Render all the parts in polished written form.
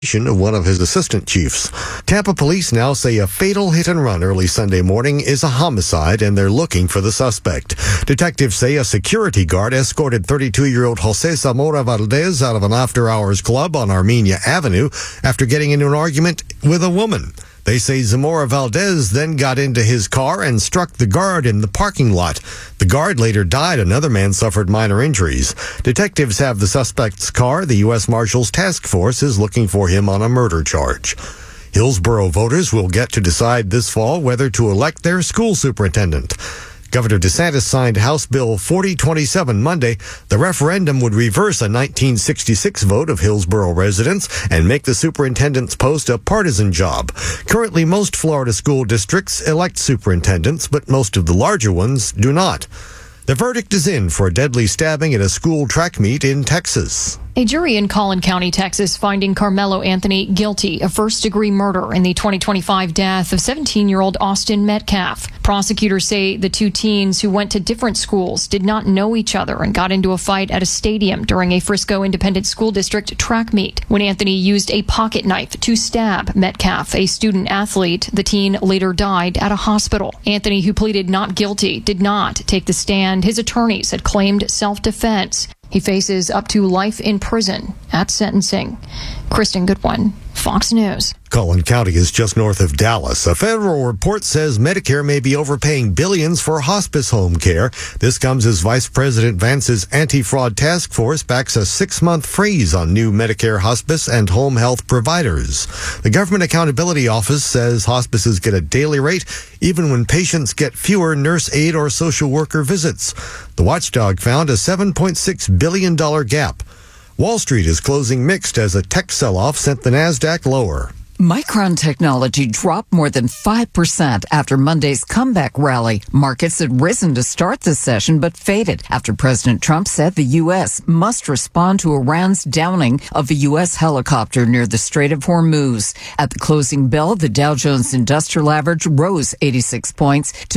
of one of his assistant chiefs. Tampa police now say a fatal hit and run early Sunday morning is a homicide and they're looking for the suspect. Detectives say a security guard escorted 32-year-old Jose Zamora Valdez out of an after-hours club on Armenia Avenue after getting into an argument with a woman. They say Zamora Valdez then got into his car and struck the guard in the parking lot. The guard later died. Another man suffered minor injuries. Detectives have the suspect's car. The U.S. Marshals Task Force is looking for him on a murder charge. Hillsborough voters will get to decide this fall whether to elect their school superintendent. Governor DeSantis signed House Bill 4027 Monday. The referendum would reverse a 1966 vote of Hillsborough residents and make the superintendent's post a partisan job. Currently, most Florida school districts elect superintendents, but most of the larger ones do not. The verdict is in for a deadly stabbing at a school track meet in Texas. A jury in Collin County, Texas, finding Carmelo Anthony guilty of first-degree murder in the 2025 death of 17-year-old Austin Metcalf. Prosecutors say the two teens who went to different schools did not know each other and got into a fight at a stadium during a Frisco Independent School District track meet. When Anthony used a pocket knife to stab Metcalf, a student athlete, the teen later died at a hospital. Anthony, who pleaded not guilty, did not take the stand. His attorneys had claimed self-defense. He faces up to life in prison at sentencing. Kristen Goodwin, Fox News. Collin County is just north of Dallas. A federal report says Medicare may be overpaying billions for hospice home care. This comes as Vice President Vance's anti-fraud task force backs a 6-month freeze on new Medicare hospice and home health providers. The Government Accountability Office says hospices get a daily rate even when patients get fewer nurse aide or social worker visits. The watchdog found a $7.6 billion gap. Wall Street is closing mixed as a tech sell-off sent the Nasdaq lower. Micron Technology dropped more than 5% after Monday's comeback rally. Markets had risen to start the session but faded after President Trump said the U.S. must respond to Iran's downing of a U.S. helicopter near the Strait of Hormuz. At the closing bell, the Dow Jones Industrial Average rose 86 points to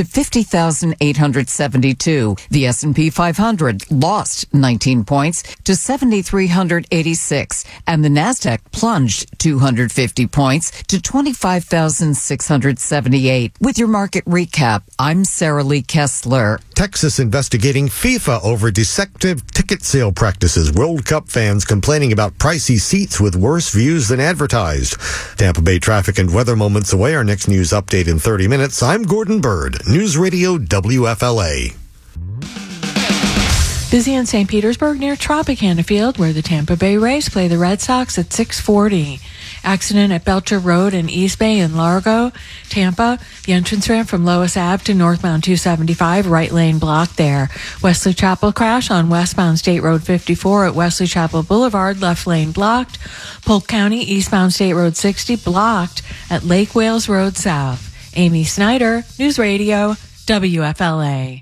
50,872. The S&P 500 lost 19 points to 7,386, and the Nasdaq plunged 250 points to 25,678. With your market recap, I'm Sarah Lee Kessler. Texas investigating FIFA over deceptive ticket sale practices. World Cup fans complaining about pricey seats with worse views than advertised. Tampa Bay traffic and weather moments away. Our next news update in 30 minutes. I'm Gordon Bird, News Radio WFLA. Busy in St. Petersburg near Tropicana Field, where the Tampa Bay Rays play the Red Sox at 6:40. Accident at Belcher Road in East Bay in Largo, Tampa. The entrance ramp from Lois Ave to northbound 275, right lane blocked there. Wesley Chapel crash on westbound State Road 54 at Wesley Chapel Boulevard, left lane blocked. Polk County eastbound State Road 60 blocked at Lake Wales Road South. Amy Snyder, News Radio, WFLA.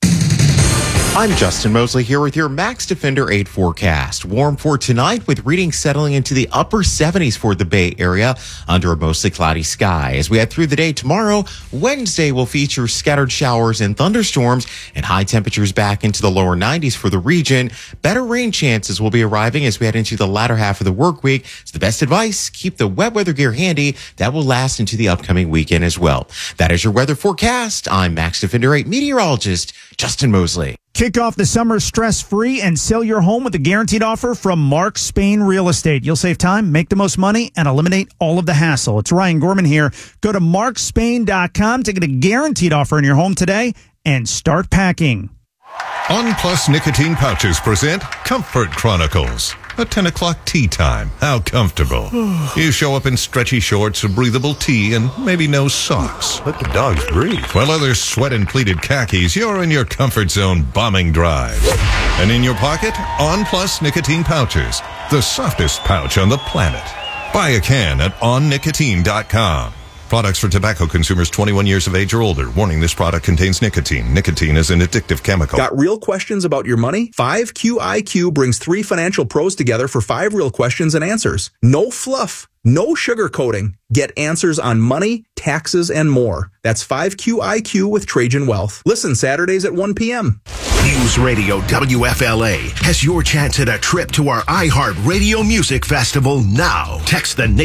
I'm Justin Mosley here with your Max Defender 8 forecast. Warm for tonight with readings settling into the upper 70s for the Bay Area under a mostly cloudy sky. As we head through the day tomorrow, Wednesday will feature scattered showers and thunderstorms and high temperatures back into the lower 90s for the region. Better rain chances will be arriving as we head into the latter half of the work week. So the best advice, keep the wet weather gear handy. That will last into the upcoming weekend as well. That is your weather forecast. I'm Max Defender 8 meteorologist Justin Mosley. Kick off the summer stress-free and sell your home with a guaranteed offer from Mark Spain Real Estate. You'll save time, make the most money, and eliminate all of the hassle. It's Ryan Gorman here. Go to markspain.com to get a guaranteed offer in your home today and start packing. On Plus Nicotine Pouches present Comfort Chronicles. A 10 o'clock tea time. How comfortable. You show up in stretchy shorts, a breathable tee, and maybe no socks. Let the dogs breathe. While others sweat in pleated khakis, you're in your comfort zone bombing drive. And in your pocket, On Plus Nicotine Pouches. The softest pouch on the planet. Buy a can at onnicotine.com. Products for tobacco consumers 21 years of age or older. Warning, this product contains nicotine. Nicotine is an addictive chemical. Got real questions about your money? 5QIQ brings 3 financial pros together for 5 real questions and answers. No fluff. No sugarcoating. Get answers on money, taxes, and more. That's 5QIQ with Trajan Wealth. Listen Saturdays at 1 p.m. News Radio WFLA has your chance at a trip to our iHeart Radio Music Festival now. Text the